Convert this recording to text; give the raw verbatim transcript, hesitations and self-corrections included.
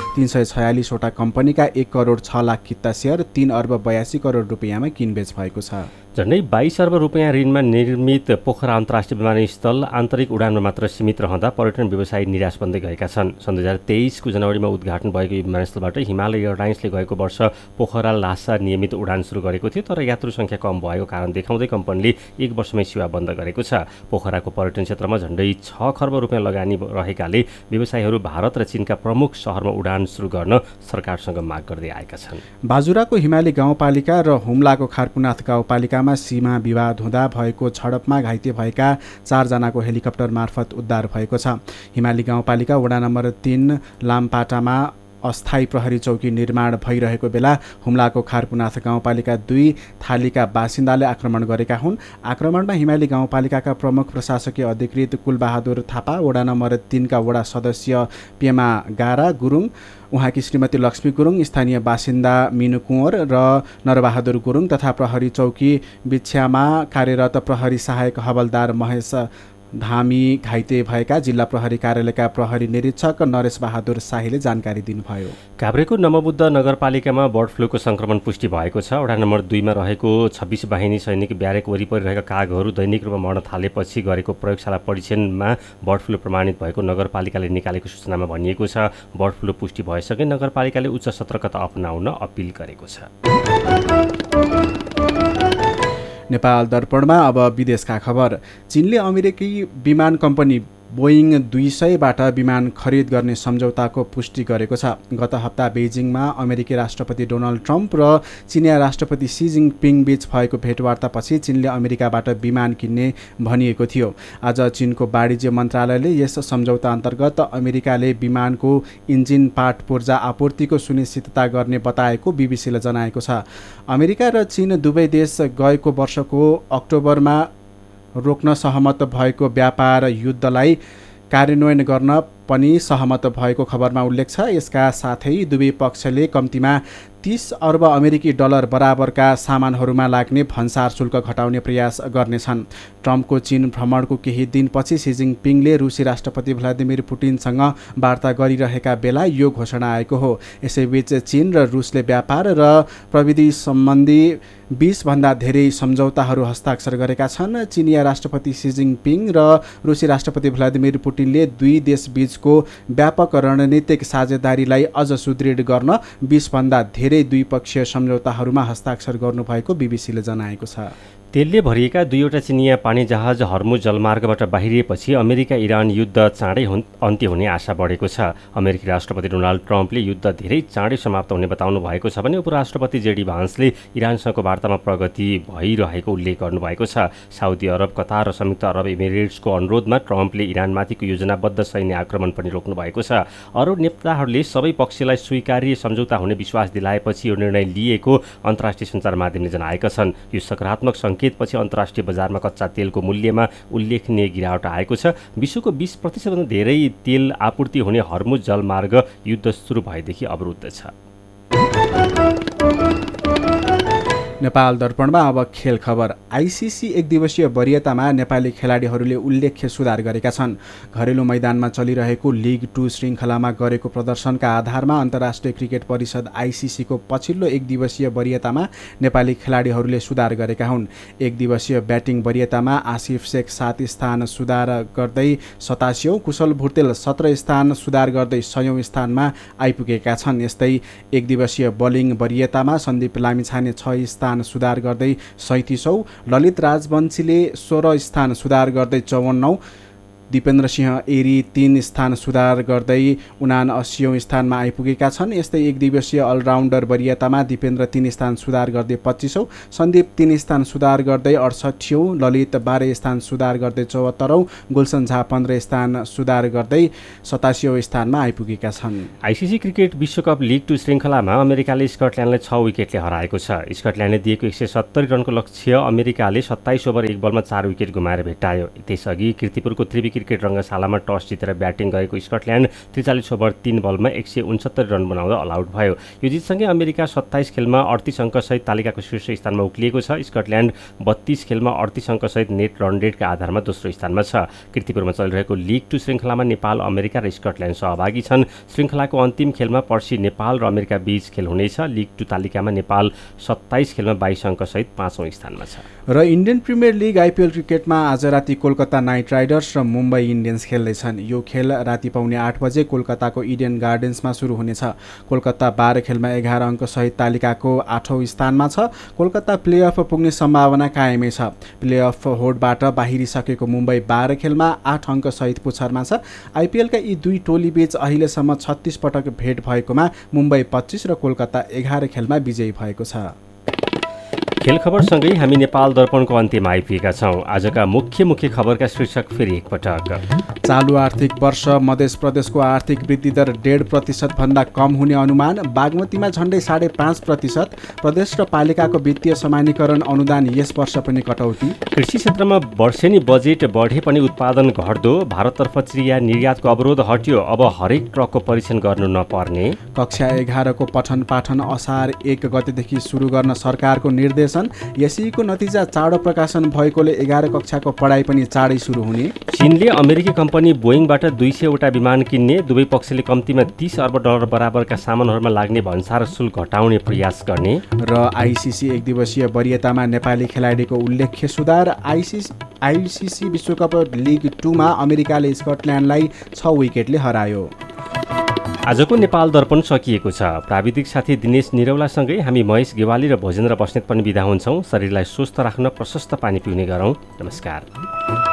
तीन सय छयालिसवटा कम्पनीका एक करोड छ लाख किता सेयर तीन अर्ब बयासी करोड रुपियाँमा किनबेच भएको छ। झन्डै बाइस अर्ब रुपियाँ ऋणमा निर्मित पोखरा अन्तर्राष्ट्रिय विमानस्थल आन्तरिक उडानमा मात्र सीमित रहँदा पर्यटन व्यवसायी निराश बन्दै गएका छन्। सन् दुई हजार तेइसको जनवरीमा उद्घाटन भएको यो विमानस्थलबाट हिमालय एयरलाइन्सले गएको वर्ष पोखरा लासा नियमित उडान सुरु गरेको थियो, तर यात्रु सङ्ख्या कम भएको कारण देखाउँदै कम्पनीले एक वर्षमै सेवा बन्द गरेको छ। पोखराको पर्यटन क्षेत्रमा झन्डै छ खर्ब रुपियाँ लगानी रहेकाले व्यवसायीहरू भारत र चीनका प्रमुख सहरमा उडान सुरु गर्न सरकारसँग माग गर्दै आएका छन्। बाजुराको हिमाली गाउँपालिका र हुम्लाको खारकुनाथ गाउँपालिका सीमा विवाद हुँदा भएको झडपमा घाइते भएका चारजनाको हेलिकप्टर मार्फत उद्धार भएको छ। हिमाली गाउँपालिका वडा नम्बर तीन लामपाटामा अस्थायी प्रहरी चौकी निर्माण भइरहेको बेला हुम्लाको खारकुनाथ गाउँपालिका दुई थालीका बासिन्दाले आक्रमण गरेका हुन्। आक्रमणमा हिमाली गाउँपालिकाका प्रमुख प्रशासकीय अधिकृत कुलबहादुर थापा, वडा नम्बर तीनका वडा सदस्य पेमा गारा गुरुङ, उहाँकी श्रीमती लक्ष्मी गुरुङ, स्थानीय बासिन्दा मिनु कुँवर र नरबहादुर गुरुङ तथा प्रहरी चौकी बिछ्यामा कार्यरत प्रहरी सहायक हवलदार महेश धामी घाइते भएका जिल्ला प्रहरी कार्यालयका प्रहरी निरीक्षक नरेश बहादुर शाहीले जानकारी दिनुभयो। काभ्रेको नमबुद्ध नगरपालिकामा बर्ड फ्लूको संक्रमण पुष्टि भएको छ। वडा नम्बर दुईमा रहेको छब्बिस बाहिनी सैनिक ब्यारेक वरिपरि रहेका कागहरू दैनिक रूपमा मर्न थालेपछि गरेको प्रयोगशाला परीक्षणमा बर्ड फ्लू प्रमाणित भएको नगरपालिकाले निकालेको सूचनामा भनिएको छ। बर्ड फ्लू पुष्टि भएसँगै नगरपालिकाले उच्च सतर्कता अपनाउन अपिल गरेको छ। नेपाल दर्पणमा अब विदेशका खबर। चीनले अमेरिकी विमान कम्पनी बोइङ दुई सयबाट विमान खरिद गर्ने सम्झौताको पुष्टि गरेको छ। गत हप्ता बेजिङमा अमेरिकी राष्ट्रपति डोनाल्ड ट्रम्प र चिनिया राष्ट्रपति सी जिनपिङ बीच भएको भेटवार्तापछि चीनले अमेरिकाबाट विमान किन्ने भनिएको थियो। आज चीनको वाणिज्य मन्त्रालयले यस सम्झौता अन्तर्गत अमेरिकाले विमानको इन्जिन पार्ट पूर्जा आपूर्तिको सुनिश्चितता गर्ने बताएको बीबीसीले जनाएको छ। अमेरिका र चीन दुवै देश गएको वर्षको अक्टोबरमा रोक्न सहमत भएको व्यापार युद्धलाई कार्यान्वयन गर्न पनि सहमत भएको खबरमा उल्लेख छ। यसका साथै दुवै पक्षले कम्तीमा तीस अर्ब अमेरिकी डलर बराबरका सामानहरूमा लाग्ने भन्सार शुल्क घटाउने प्रयास गर्नेछन्। ट्रम्पको चीन भ्रमणको केही दिनपछि सी जिनपिङले रुसी राष्ट्रपति भ्लादिमिर पुटिनसँग वार्ता गरिरहेका बेला यो घोषणा आएको हो। यसैबीच चीन र रुसले व्यापार र प्रविधि सम्बन्धी बीसभन्दा धेरै सम्झौताहरू हस्ताक्षर गरेका छन्। चिनिया राष्ट्रपति सी जिनपिङ र रुसी राष्ट्रपति भ्लादिमिर पुटिनले दुई देशबीचको व्यापक रणनीतिक साझेदारीलाई अझ सुदृढ गर्न बीसभन्दा धेरै द्विपक्षीय सम्झौताहरूमा हस्ताक्षर गर्नुभएको बीबीसीले जनाएको छ। तेलले भरिएका दुईवटा चिनिया पानी जहाज हर्मुज जलमार्गबाट बाहिरिएपछि अमेरिका इरान युद्ध चाँडै अन्त्य हुने आशा बढेको छ। अमेरिकी राष्ट्रपति डोनाल्ड ट्रम्पले युद्ध धेरै चाँडै समाप्त हुने बताउनु भएको छ भने उपराष्ट्रपति जेडी भान्सले इरानसँगको वार्तामा प्रगति भइरहेको उल्लेख गर्नुभएको छ। साउदी अरब, कतार र संयुक्त अरब इमिरेट्सको अनुरोधमा ट्रम्पले इरानमाथिको योजनाबद्ध सैन्य आक्रमण पनि रोक्नु भएको छ। अरब नेताहरूले सबै पक्षलाई स्वीकार्य सम्झौता हुने विश्वास दिलाएपछि यो निर्णय लिएको अन्तर्राष्ट्रिय सञ्चार माध्यमले जनाएका छन्। यो सकारात्मक पछि अन्तर्राष्ट्रिय बजारमा कच्चा तेलको मूल्यमा उल्लेखनीय गिरावट आएको छ। विश्वको बीस प्रतिशतभन्दा धेरै तेल आपूर्ति हुने हर्मुज जलमार्ग युद्ध सुरु भएदेखि अवरुद्ध छ। नेपाल दर्पणमा अब खेल खबर। आइसिसी एक दिवसीय वरियतामा नेपाली खेलाडीहरूले उल्लेख्य सुधार गरेका छन्। घरेलु मैदानमा चलिरहेको लिग टू श्रृङ्खलामा गरेको प्रदर्शनका आधारमा अन्तर्राष्ट्रिय क्रिकेट परिषद आइसिसीको पछिल्लो एक दिवसीय वरियतामा नेपाली खेलाडीहरूले सुधार गरेका हुन्। एक दिवसीय ब्याटिङ वरियतामा आसिफ शेख सात स्थान सुधार गर्दै सतासीऔँ, कुशल भुर्तेल सत्र स्थान सुधार गर्दै सयौँ स्थानमा आइपुगेका छन्। यस्तै एक दिवसीय बोलिङ वरियतामा सन्दीप लामिछाने छ स्थान सुधार गर्दै सैँतिसौँ, ललित राजवंशीले सोह्र स्थान सुधार गर्दै चौवन्नौँ, दिपेन्द्र सिंह एरी तीन स्थान सुधार गर्दै उनाअसीऔँ स्थानमा आइपुगेका छन्। यस्तै एक दिवसीय अलराउन्डर वरियतामा दिपेन्द्र तीन स्थान सुधार गर्दै पच्चिसौँ, सन्दीप तीन स्थान सुधार गर्दै अडसट्ठीऔँ, ललित बाह्र स्थान सुधार गर्दै चौहत्तरौँ, गुलसन झा पन्ध्र स्थान सुधार गर्दै सतासीऔँ स्थानमा आइपुगेका छन्। आइसिसी क्रिकेट विश्वकप लिग टू श्रृङ्खलामा अमेरिकाले स्कटल्यान्डलाई छ विकेटले हराएको छ। स्कटल्यान्डले दिएको एक सय सत्तरी रनको लक्ष्य अमेरिकाले सत्ताइस ओभर एक बलमा चार विकेट गुमाएर भेट्टायो। त्यसअघि किर्तिपुरको त्रिविकी क्रिकेट रङ्गशालामा टस जितेर ब्याटिङ गरेको स्कटल्यान्ड त्रिचालिस ओभर तीन बलमा एक सय उन्सत्तरी रन बनाउँदा अलआउट भयो। यो जितसँगै अमेरिका सत्ताइस खेलमा अडतिस अङ्कसहित तालिकाको शीर्ष स्थानमा उक्लिएको छ। स्कटल्यान्ड बत्तीस खेलमा अडतिस अङ्कसहित नेट रन रेटका आधारमा दोस्रो स्थानमा छ। कीर्तिपुरमा चलिरहेको लिग टू श्रृङ्खलामा नेपाल, अमेरिका र स्कटल्यान्ड सहभागी छन्। श्रृङ्खलाको अन्तिम खेलमा पर्सि नेपाल र अमेरिका बीच खेल हुनेछ। लिग टू तालिकामा नेपाल सत्ताइस खेलमा बाइस अङ्कसहित पाँचौँ स्थानमा छ। र इन्डियन प्रिमियर लिग आइपिएल क्रिकेटमा आज राति कोलकाता नाइट राइडर्स र मुम्बई इन्डियन्स खेल्दैछन्। यो खेल राति पाउने आठ बजे कोलकाताको इडेन गार्डन्समा सुरु हुनेछ। कोलकाता बाह्र खेलमा एघार अङ्कसहित तालिकाको आठौँ स्थानमा छ। कोलकाता प्लेअफ पुग्ने सम्भावना कायमै छ। प्लेअफ होडबाट बाहिरिसकेको मुम्बई बाह्र खेलमा आठ अङ्कसहित पुछरमा छ। आइपिएलका यी दुई टोलीबीच अहिलेसम्म छत्तीस पटक भेट भएकोमा मुम्बई पच्चिस र कोलकाता एघार खेलमा विजयी भएको छ। खेल खबरसँगै हामी नेपाल दर्पणको अन्त्यमा आइपुगेका छौँ। आजका मुख्य मुख्य खबरका शीर्षक फेरि एकपटक। चालु आर्थिक वर्ष मध्य प्रदेशको आर्थिक वृद्धि दर डेढ प्रतिशत भन्दा कम हुने अनुमान। बागमतीमा झण्डै साढे पाँच प्रतिशत। प्रदेश र पालिकाको वित्तीय समानीकरण अनुदान यस वर्ष पनि कटौती। कृषि क्षेत्रमा वर्षेनी बजेट बढे पनि उत्पादन घट्दो। भारततर्फ चिया निर्यातको अवरोध हट्यो, अब हरेक ट्रकको परीक्षण गर्नु नपर्ने। कक्षा एघारको पठन पाठन असार एक गतेदेखि सुरु गर्न सरकारको निर्देश। यसैको नतिजा चाँडो प्रकाशन भएकोले एघार कक्षाको पढाइ पनि चाँडै सुरु हुने। चीनले अमेरिकी कम्पनी बोइङबाट दुई सयवटा विमान किन्ने। दुवै पक्षले कम्तीमा तीस अर्ब डलर बराबरका सामानहरूमा लाग्ने भन्सार शुल्क घटाउने प्रयास गर्ने। र आइसिसी एक दिवसीय वरियतामा नेपाली खेलाडीको उल्लेख्य सुधार। आइसिसी आइसिसी विश्वकप लिग टूमा अमेरिकाले स्कटल्यान्डलाई छ विकेटले हरायो। आजको नेपाल दर्पण सकिएको छ। प्राविधिक साथी दिनेश निरौलासँगै हामी महेश गेवाली र भोजेन्द्र बस्नेत पनि बिदा हुन्छौँ। शरीरलाई स्वस्थ राख्न प्रशस्त पानी पिउने गरौँ। नमस्कार।